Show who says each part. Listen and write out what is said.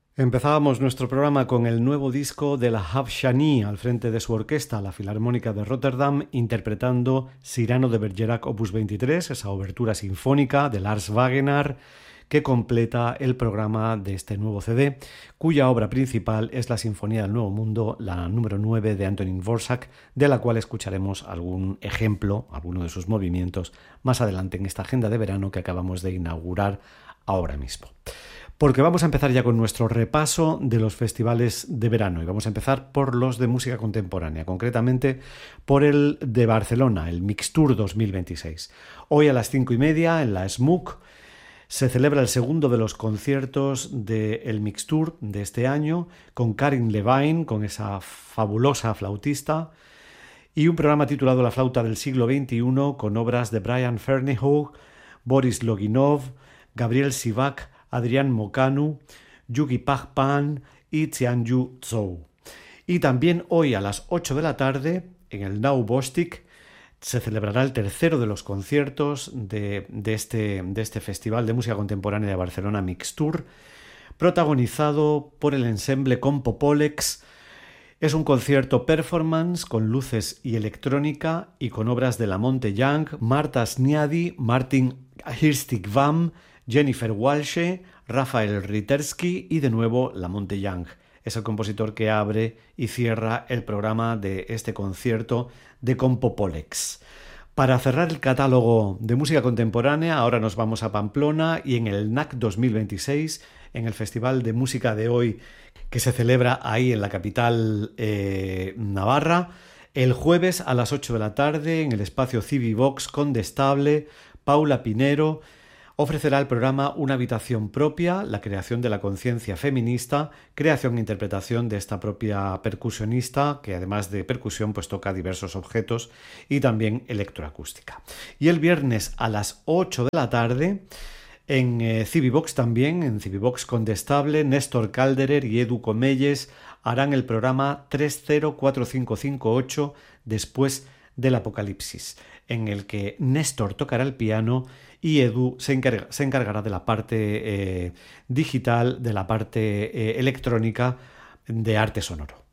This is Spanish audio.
Speaker 1: Empezábamos nuestro programa con el nuevo disco de la Havshani al frente de su orquesta, la Filarmónica de Rotterdam, interpretando Cyrano de Bergerac Opus 23, esa obertura sinfónica de Lars Wagenaar, que completa el programa de este nuevo CD, cuya obra principal es la Sinfonía del Nuevo Mundo, la número 9 de Antonín Dvořák, de la cual escucharemos algún ejemplo, alguno de sus movimientos, más adelante en esta agenda de verano que acabamos de inaugurar ahora mismo. Porque vamos a empezar ya con nuestro repaso de los festivales de verano y vamos a empezar por los de música contemporánea, concretamente por el de Barcelona, el Mixtour 2026. Hoy a las 5:30 en la SMUC se celebra el segundo de los conciertos del Mixtour de este año con Karin Levine, con esa fabulosa flautista, y un programa titulado La flauta del siglo XXI con obras de Brian Ferneyhough, Boris Loginov, Gabriel Sivak, Adrián Mocanu, Yugi Pagpan y Xianyu Zhou. Y también hoy a las 8 de la tarde, en el Nau Bostik, se celebrará el tercero de los conciertos de este Festival de Música Contemporánea de Barcelona Mixtour, protagonizado por el ensemble Compopolex. Es un concierto performance con luces y electrónica y con obras de Lamonte Young, Marta Sniadi, Martin Hirstig-Vam, Jennifer Walshe, Rafael Ritersky y de nuevo Lamonte Young. Es el compositor que abre y cierra el programa de este concierto de Compopolex. Para cerrar el catálogo de música contemporánea, ahora nos vamos a Pamplona y en el NAC 2026, en el Festival de Música de Hoy que se celebra ahí en la capital navarra, el jueves a las 8 de la tarde en el espacio Civivox Condestable, Paula Pinero ofrecerá el programa Una habitación propia, la creación de la conciencia feminista, creación e interpretación de esta propia percusionista, que además de percusión pues toca diversos objetos y también electroacústica. Y el viernes a las 8 de la tarde, en Civivox también, en Civivox Condestable, Néstor Calderer y Edu Comelles harán el programa 304558 después del apocalipsis, en el que Néstor tocará el piano y Edu se encargará de la parte digital, de la parte electrónica de arte sonoro.